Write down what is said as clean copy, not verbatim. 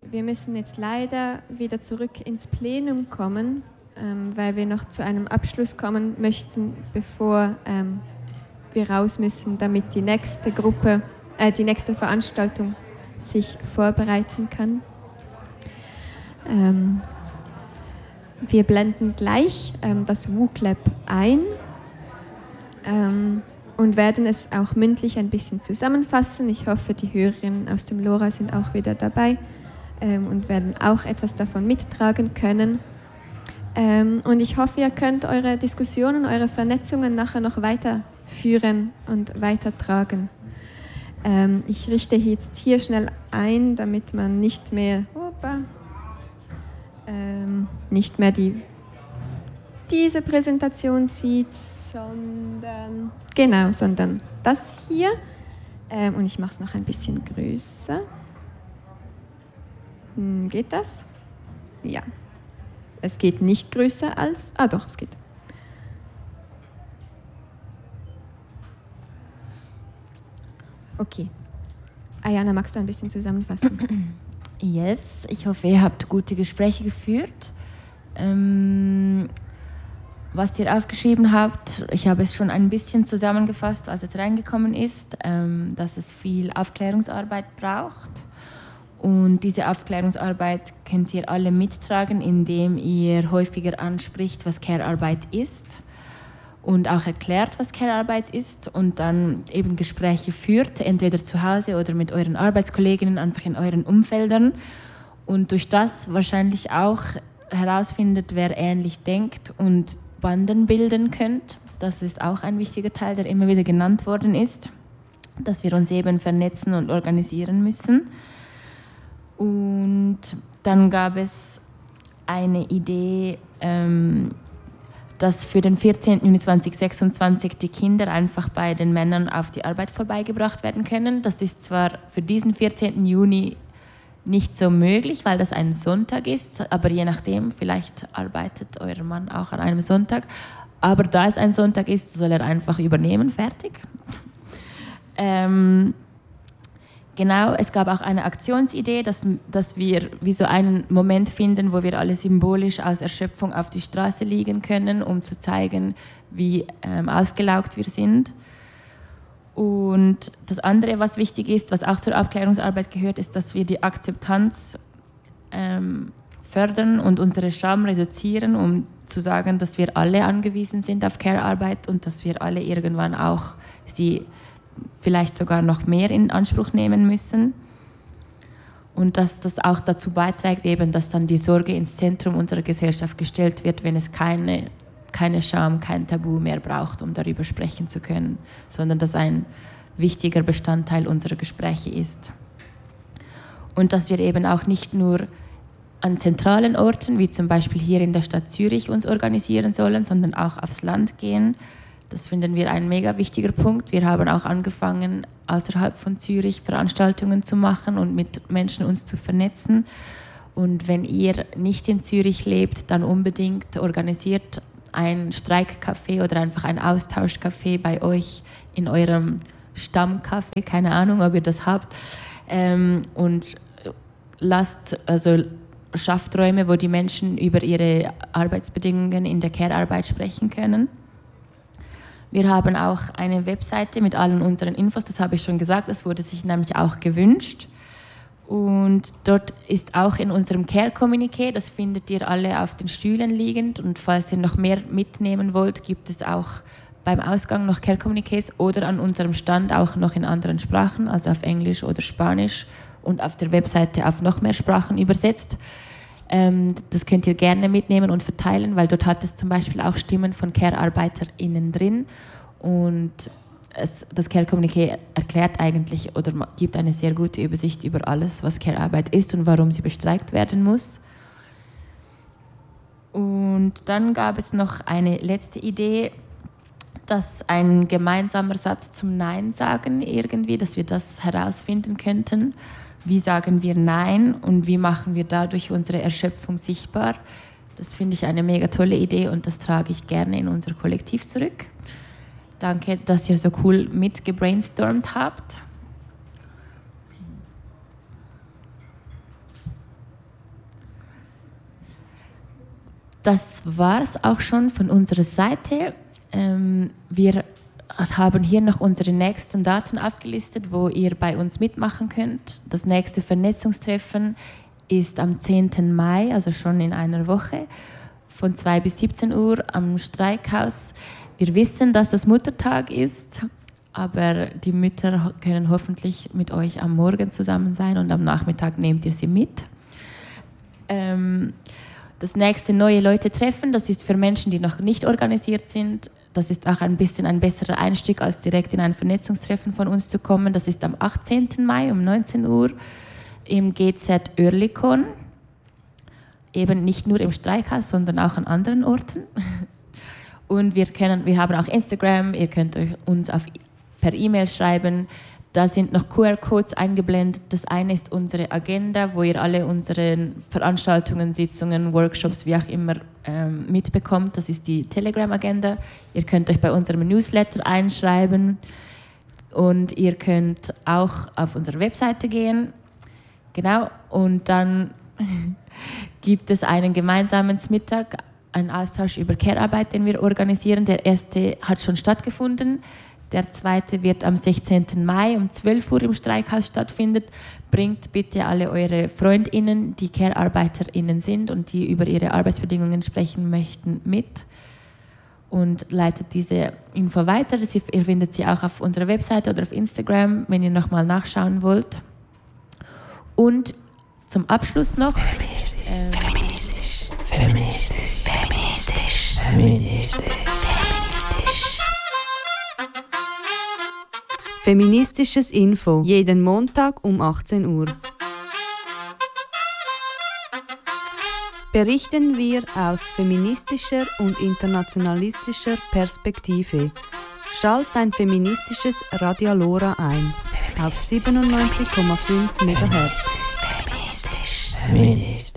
wir müssen jetzt leider wieder zurück ins Plenum kommen, weil wir noch zu einem Abschluss kommen möchten, bevor wir raus müssen, damit die nächste Gruppe, die nächste Veranstaltung sich vorbereiten kann. Wir blenden gleich das WUCLAB ein und werden es auch mündlich ein bisschen zusammenfassen. Ich hoffe, die Hörerinnen aus dem LoRa sind auch wieder dabei und werden auch etwas davon mittragen können. Und ich hoffe, ihr könnt eure Diskussionen, eure Vernetzungen nachher noch weiterführen und weitertragen. Ich richte jetzt hier schnell ein, damit man nicht mehr diese Präsentation sieht, sondern das hier. Und ich mache es noch ein bisschen größer. Geht das? Ja. Es geht nicht größer als... doch, es geht. Okay. Ayana, magst du ein bisschen zusammenfassen? Yes, ich hoffe, ihr habt gute Gespräche geführt. Was ihr aufgeschrieben habt, ich habe es schon ein bisschen zusammengefasst, als es reingekommen ist, dass es viel Aufklärungsarbeit braucht. Und diese Aufklärungsarbeit könnt ihr alle mittragen, indem ihr häufiger anspricht, was Care-Arbeit ist und auch erklärt, was Care-Arbeit ist und dann eben Gespräche führt, entweder zu Hause oder mit euren Arbeitskolleginnen, einfach in euren Umfeldern und durch das wahrscheinlich auch herausfindet, wer ähnlich denkt und Banden bilden könnt. Das ist auch ein wichtiger Teil, der immer wieder genannt worden ist, dass wir uns eben vernetzen und organisieren müssen. Und dann gab es eine Idee, dass für den 14. Juni 2026 die Kinder einfach bei den Männern auf die Arbeit vorbeigebracht werden können. Das ist zwar für diesen 14. Juni nicht so möglich, weil das ein Sonntag ist, aber je nachdem, vielleicht arbeitet euer Mann auch an einem Sonntag. Aber da es ein Sonntag ist, soll er einfach übernehmen, fertig. Genau, es gab auch eine Aktionsidee, dass wir wie so einen Moment finden, wo wir alle symbolisch aus Erschöpfung auf die Straße liegen können, um zu zeigen, wie ausgelaugt wir sind. Und das andere, was wichtig ist, was auch zur Aufklärungsarbeit gehört, ist, dass wir die Akzeptanz fördern und unsere Scham reduzieren, um zu sagen, dass wir alle angewiesen sind auf Care-Arbeit und dass wir alle irgendwann auch sie vielleicht sogar noch mehr in Anspruch nehmen müssen. Und dass das auch dazu beiträgt, eben, dass dann die Sorge ins Zentrum unserer Gesellschaft gestellt wird, wenn es keine Scham, kein Tabu mehr braucht, um darüber sprechen zu können, sondern dass ein wichtiger Bestandteil unserer Gespräche ist. Und dass wir eben auch nicht nur an zentralen Orten, wie zum Beispiel hier in der Stadt Zürich, uns organisieren sollen, sondern auch aufs Land gehen. Das finden wir ein mega wichtiger Punkt. Wir haben auch angefangen, außerhalb von Zürich Veranstaltungen zu machen und mit Menschen uns zu vernetzen. Und wenn ihr nicht in Zürich lebt, dann unbedingt organisiert ein Streikcafé oder einfach ein Austauschcafé bei euch in eurem Stammcafé, keine Ahnung, ob ihr das habt. Und schafft Räume, wo die Menschen über ihre Arbeitsbedingungen in der Care-Arbeit sprechen können. Wir haben auch eine Webseite mit allen unseren Infos, das habe ich schon gesagt, das wurde sich nämlich auch gewünscht. Und dort ist auch in unserem Care-Communiqué, das findet ihr alle auf den Stühlen liegend. Und falls ihr noch mehr mitnehmen wollt, gibt es auch beim Ausgang noch Care-Communiqués oder an unserem Stand auch noch in anderen Sprachen, also auf Englisch oder Spanisch und auf der Webseite auf noch mehr Sprachen übersetzt. Das könnt ihr gerne mitnehmen und verteilen, weil dort hat es zum Beispiel auch Stimmen von Care-ArbeiterInnen drin. Und das Care-Communiqué erklärt eigentlich oder gibt eine sehr gute Übersicht über alles, was Care-Arbeit ist und warum sie bestreikt werden muss. Und dann gab es noch eine letzte Idee, dass ein gemeinsamer Satz zum Nein sagen irgendwie, dass wir das herausfinden könnten. Wie sagen wir Nein und wie machen wir dadurch unsere Erschöpfung sichtbar? Das finde ich eine mega tolle Idee und das trage ich gerne in unser Kollektiv zurück. Danke, dass ihr so cool mitgebrainstormt habt. das war es auch schon von unserer Seite. Wir haben hier noch unsere nächsten Daten aufgelistet, wo ihr bei uns mitmachen könnt. Das nächste Vernetzungstreffen ist am 10. Mai, also schon in einer Woche, von 2 bis 17 Uhr am Streikhaus. Wir wissen, dass das Muttertag ist, aber die Mütter können hoffentlich mit euch am Morgen zusammen sein und am Nachmittag nehmt ihr sie mit. Das nächste neue Leute treffen, das ist für Menschen, die noch nicht organisiert sind. Das ist auch ein bisschen ein besserer Einstieg, als direkt in ein Vernetzungstreffen von uns zu kommen. Das ist am 18. Mai um 19 Uhr im GZ Oerlikon. Eben nicht nur im Streikhaus, sondern auch an anderen Orten. Und wir haben auch Instagram, ihr könnt uns per E-Mail schreiben. Da sind noch QR-Codes eingeblendet. Das eine ist unsere Agenda, wo ihr alle unsere Veranstaltungen, Sitzungen, Workshops, wie auch immer mitbekommt. Das ist die Telegram-Agenda. Ihr könnt euch bei unserem Newsletter einschreiben und ihr könnt auch auf unsere Webseite gehen. Genau, und dann gibt es einen gemeinsamen Mittag, einen Austausch über Care-Arbeit, den wir organisieren. Der erste hat schon stattgefunden. Der zweite wird am 16. Mai um 12 Uhr im Streikhaus stattfinden. Bringt bitte alle eure FreundInnen, die Care-ArbeiterInnen sind und die über ihre Arbeitsbedingungen sprechen möchten, mit. Und leitet diese Info weiter. Ihr findet sie auch auf unserer Webseite oder auf Instagram, wenn ihr nochmal nachschauen wollt. Und zum Abschluss noch... Feministisch. Feministisches Info, jeden Montag um 18 Uhr. Berichten wir aus feministischer und internationalistischer Perspektive. Schalt ein feministisches Radio Lora ein auf 97,5 MHz. Feministisch.